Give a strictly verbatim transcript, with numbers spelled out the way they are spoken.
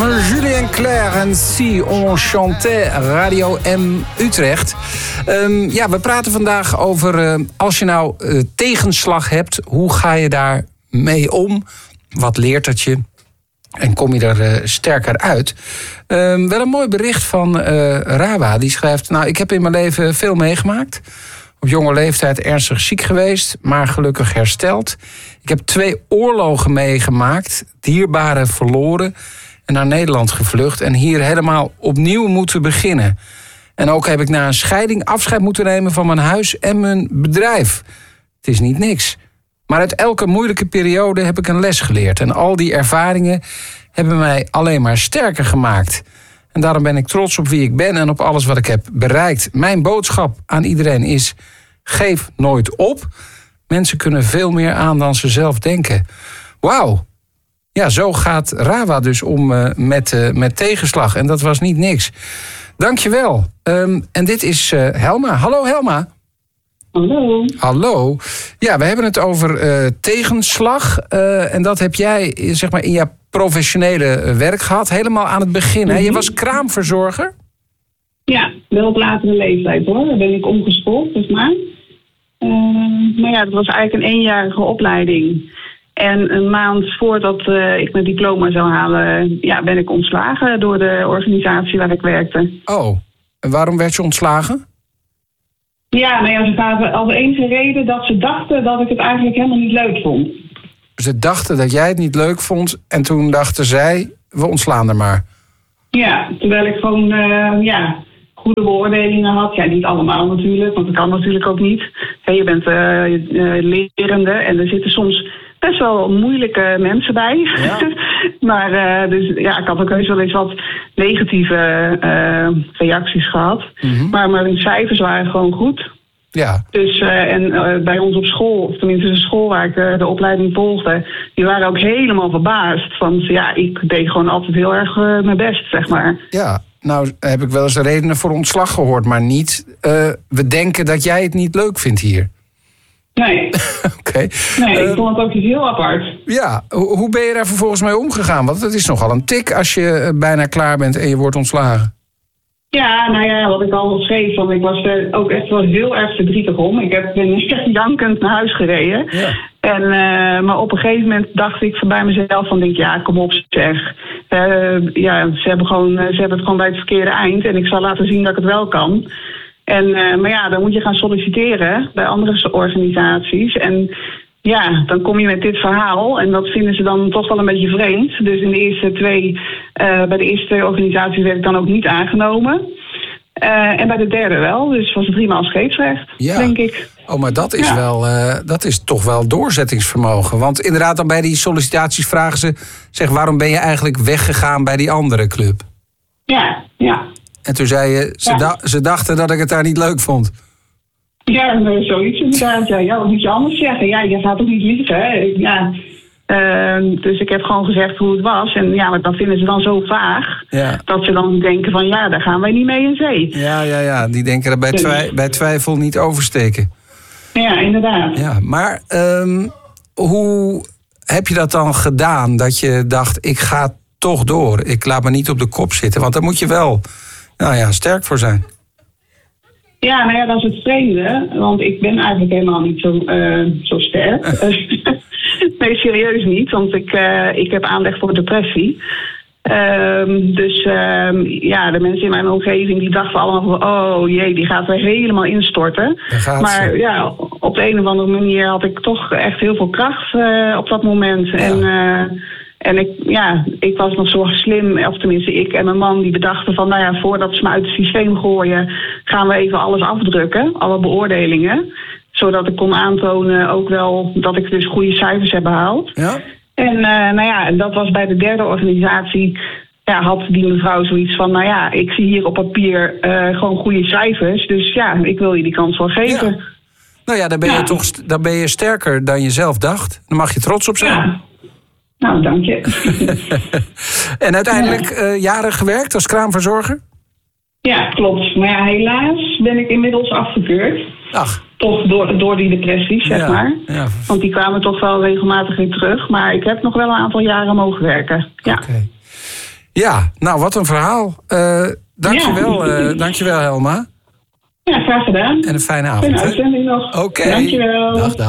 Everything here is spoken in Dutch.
Julien Clerc en Si on chantait, Radio M Utrecht. Um, ja, we praten vandaag over uh, als je nou uh, tegenslag hebt, hoe ga je daar mee om? Wat leert het je? En kom je er uh, sterker uit? Um, wel een mooi bericht van uh, Rawa. Die schrijft, nou, ik heb in mijn leven veel meegemaakt. Op jonge leeftijd ernstig ziek geweest, maar gelukkig hersteld. Ik heb twee oorlogen meegemaakt, dierbaren verloren en naar Nederland gevlucht en hier helemaal opnieuw moeten beginnen. En ook heb ik na een scheiding afscheid moeten nemen van mijn huis en mijn bedrijf. Het is niet niks. Maar uit elke moeilijke periode heb ik een les geleerd. En al die ervaringen hebben mij alleen maar sterker gemaakt. En daarom ben ik trots op wie ik ben en op alles wat ik heb bereikt. Mijn boodschap aan iedereen is, geef nooit op. Mensen kunnen veel meer aan dan ze zelf denken. Wauw. Ja, zo gaat Rawa dus om uh, met, uh, met tegenslag. En dat was niet niks. Dankjewel. Um, en dit is uh, Helma. Hallo Helma. Hallo. Hallo. Ja, we hebben het over uh, tegenslag. Uh, en dat heb jij zeg maar, in je professionele werk gehad. Helemaal aan het begin. Mm-hmm. Hè? Je was kraamverzorger? Ja, wel op latere leeftijd hoor. Daar ben ik omgeschoold, zeg maar. Uh, maar ja, dat was eigenlijk een eenjarige opleiding. En een maand voordat uh, ik mijn diploma zou halen, ja, ben ik ontslagen door de organisatie waar ik werkte. Oh, en waarom werd je ontslagen? Ja, nou ja, ze gaven als enige reden dat ze dachten dat ik het eigenlijk helemaal niet leuk vond. Ze dachten dat jij het niet leuk vond en toen dachten zij, we ontslaan er maar. Ja, terwijl ik gewoon, uh, ja, goede beoordelingen had. Ja, niet allemaal natuurlijk, want dat kan natuurlijk ook niet. Hey, je bent uh, uh, lerende en er zitten soms best wel moeilijke mensen bij. Ja. maar uh, dus ja, ik had ook heus wel eens wat negatieve uh, reacties gehad. Mm-hmm. Maar mijn cijfers waren gewoon goed. Ja. Dus, uh, en uh, bij ons op school, of tenminste de school waar ik uh, de opleiding volgde, die waren ook helemaal verbaasd. Want ja, ik deed gewoon altijd heel erg uh, mijn best, zeg maar. Ja, nou heb ik wel eens de redenen voor ontslag gehoord, maar niet, uh, we denken dat jij het niet leuk vindt hier. Nee. Oké. Okay. Nee, ik uh, vond het ook heel apart. Ja, ho- hoe ben je daar vervolgens mee omgegaan? Want het is nogal een tik als je uh, bijna klaar bent en je wordt ontslagen. Ja, nou ja, wat ik al schreef, want ik was er ook echt wel heel erg verdrietig om. Ik heb, ben echt jankend naar huis gereden. Ja. En, uh, maar op een gegeven moment dacht ik van bij mezelf van, denk, ja, kom op zeg. Uh, ja, ze hebben, gewoon, uh, ze hebben het gewoon bij het verkeerde eind en ik zal laten zien dat ik het wel kan. En, uh, maar ja, dan moet je gaan solliciteren bij andere organisaties. En ja, dan kom je met dit verhaal. En dat vinden ze dan toch wel een beetje vreemd. Dus in de eerste twee, uh, bij de eerste twee organisaties werd ik dan ook niet aangenomen. Uh, en bij de derde wel. Dus was het driemaal scheepsrecht, ja. Denk ik. Oh, maar dat is, ja. wel, uh, dat is toch wel doorzettingsvermogen. Want inderdaad, dan bij die sollicitaties vragen ze, zeg, waarom ben je eigenlijk weggegaan bij die andere club? Ja, ja. En toen zei je, ze, ja. da- ze dachten dat ik het daar niet leuk vond. Ja, zoiets inderdaad. Ja, ja, wat moet je anders zeggen? Ja, je gaat ook niet liegen, hè? Ja. Uh, dus ik heb gewoon gezegd hoe het was. En ja, maar dat vinden ze dan zo vaag. Ja. Dat ze dan denken van, ja, daar gaan wij niet mee in zee. Ja, ja, ja. Die denken er bij, dus. twi- bij twijfel niet oversteken. Ja, inderdaad. Ja, maar um, hoe heb je dat dan gedaan? Dat je dacht, ik ga toch door. Ik laat me niet op de kop zitten. Want daar moet je wel, nou ja, sterk voor zijn. Ja, nou ja, dat is het vreemde. Want ik ben eigenlijk helemaal niet zo, uh, zo sterk. Nee, serieus niet. Want ik, uh, ik heb aanleg voor depressie. Um, dus um, ja, de mensen in mijn omgeving die dachten allemaal van, oh jee, die gaat weer helemaal instorten. Maar ze. ja, op de een of andere manier had ik toch echt heel veel kracht uh, op dat moment. Ja. En, uh, en ik, ja, ik was nog zo slim, of tenminste ik en mijn man die bedachten van, nou ja, voordat ze me uit het systeem gooien, gaan we even alles afdrukken, alle beoordelingen. Zodat ik kon aantonen ook wel dat ik dus goede cijfers heb behaald. Ja. En uh, nou ja, dat was bij de derde organisatie, ja, had die mevrouw zoiets van, nou ja, ik zie hier op papier uh, gewoon goede cijfers. Dus ja, ik wil je die kans wel geven. Ja. Nou ja, dan ben je ja. toch dan ben je sterker dan je zelf dacht. Dan mag je trots op zijn. Ja. Nou, dank je. En uiteindelijk ja. uh, jaren gewerkt als kraamverzorger? Ja, klopt. Maar ja, helaas ben ik inmiddels afgekeurd. Ach. Toch door, door die depressie, zeg ja, maar. Ja. Want die kwamen toch wel regelmatig weer terug. Maar ik heb nog wel een aantal jaren mogen werken. Ja. Okay. Ja, nou wat een verhaal. Uh, dankjewel, ja. uh, dankjewel Helma. Ja, graag gedaan. En een fijne avond. Fijne uitzending nog. Oké. Dankjewel. Dag, dag.